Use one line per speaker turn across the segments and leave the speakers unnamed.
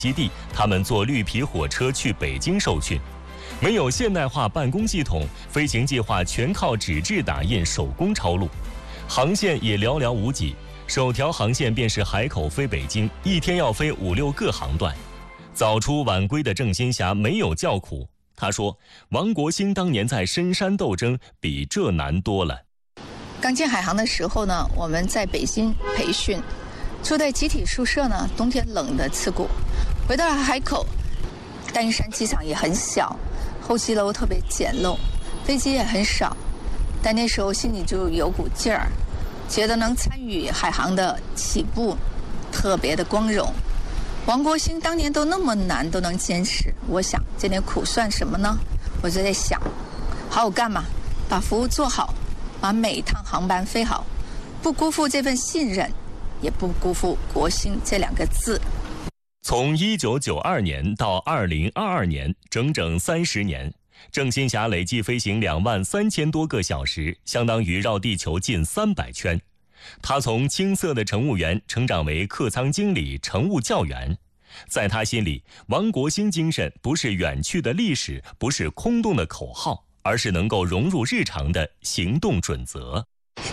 基地，他们坐绿皮火车去北京受训。没有现代化办公系统，飞行计划全靠纸质打印、手工抄录，航线也寥寥无几。首条航线便是海口飞北京，一天要飞5、6个航段。早出晚归的郑新霞没有叫苦，他说：“王国兴当年在深山斗争，比这难多了。”
刚进海航的时候呢，我们在北京培训，住在集体宿舍呢，冬天冷得刺骨。回到了海口，大屿山机场也很小，候机楼特别简陋，飞机也很少，但那时候心里就有股劲儿，觉得能参与海航的起步特别的光荣。王国兴当年都那么难都能坚持，我想这点苦算什么呢？我就在想，好好干嘛，把服务做好，把每一趟航班飞好，不辜负这份信任，也不辜负国兴这2个字。
从1992年到2022年，整整30年，郑新霞累计飞行23000多个小时，相当于绕地球近300圈。他从青涩的乘务员成长为客舱经理、乘务教员。在他心里，王国兴精神不是远去的历史，不是空洞的口号，而是能够融入日常的行动准则。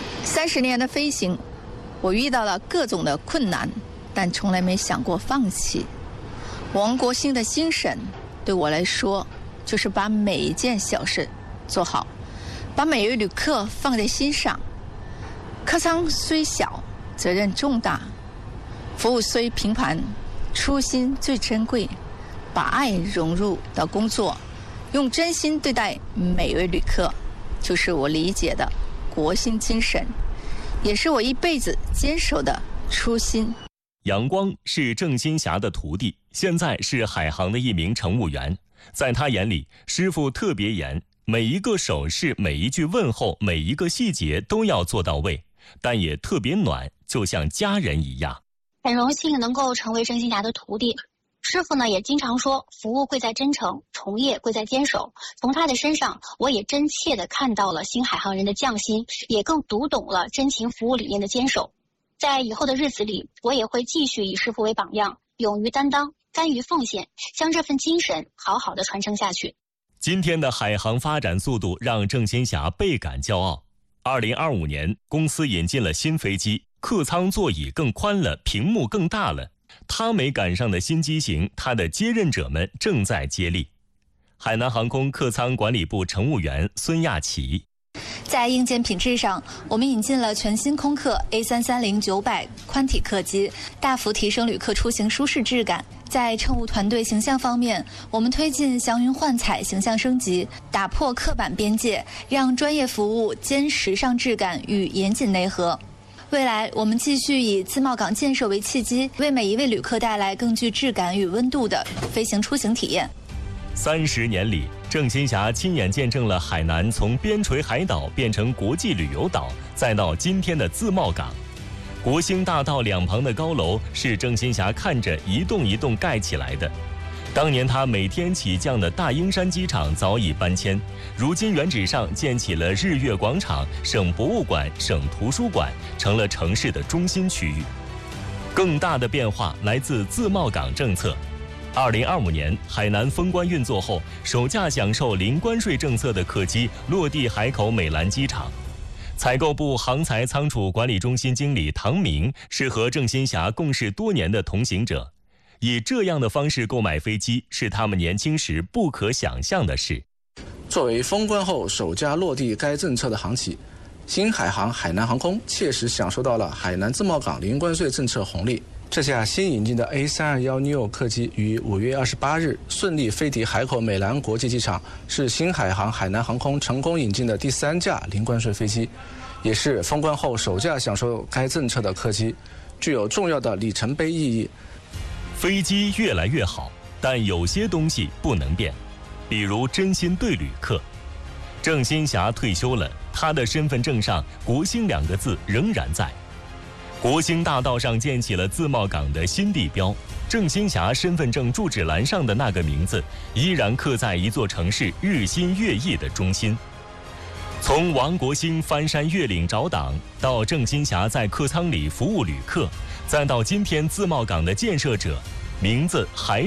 30年的飞行，我遇到了各种的困难，但从来没想过放弃。王国兴的精神对我来说，就是把每一件小事做好，把每位旅客放在心上。客舱虽小，责任重大；服务虽平凡，初心最珍贵。把爱融入到工作，用真心对待每位旅客，就是我理解的国兴精神，也是我一辈子坚守的初心。
杨光是郑新霞的徒弟，现在是海航的一名乘务员。在他眼里，师傅特别严，每一个手势、每一句问候、每一个细节都要做到位，但也特别暖，就像家人一样。
很荣幸能够成为郑新霞的徒弟。师傅呢也经常说，服务贵在真诚，从业贵在坚守。从他的身上，我也真切地看到了新海航人的匠心，也更读懂了真情服务理念的坚守。在以后的日子里，我也会继续以师傅为榜样，勇于担当，甘于奉献，将这份精神好好的传承下去。
今天的海航发展速度让郑新霞倍感骄傲。2025年，公司引进了新飞机，客舱座椅更宽了，屏幕更大了。他没赶上的新机型，他的接任者们正在接力。海南航空客舱管理部乘务员孙亚琪。
在硬件品质上，我们引进了全新空客 A330-900宽体客机，大幅提升旅客出行舒适质感。在乘务团队形象方面，我们推进祥云幻彩形象升级，打破刻板边界，让专业服务兼时尚质感与严谨内核。未来，我们继续以自贸港建设为契机，为每一位旅客带来更具质感与温度的飞行出行体验。
30年里，郑新霞亲眼见证了海南从边陲海岛变成国际旅游岛，再到今天的自贸港。国兴大道两旁的高楼是郑新霞看着一栋一栋盖起来的。当年他每天起降的大英山机场早已搬迁，如今原址上建起了日月广场、省博物馆、省图书馆，成了城市的中心区域。更大的变化来自自贸港政策。2025年，海南封关运作后，首架享受零关税政策的客机落地海口美兰机场。采购部航材仓储管理中心经理唐明是和郑新霞共事多年的同行者。以这样的方式购买飞机是他们年轻时不可想象的事。
作为封关后首家落地该政策的航企，新海航海南航空切实享受到了海南自贸港零关税政策红利。这架新引进的 A321neo 客机于5月28日顺利飞抵海口美兰国际机场，是新海航海南航空成功引进的第3架零关税飞机，也是封关后首架享受该政策的客机，具有重要的里程碑意义。
飞机越来越好，但有些东西不能变，比如真心对旅客。郑新霞退休了，她的身份证上“国兴”2个字仍然在。国兴大道上建起了自贸港的新地标，郑新霞身份证住址栏上的那个名字依然刻在一座城市日新月异的中心。从王国兴翻山越岭找党，到郑新霞在客舱里服务旅客，再到今天自贸港的建设者，名字还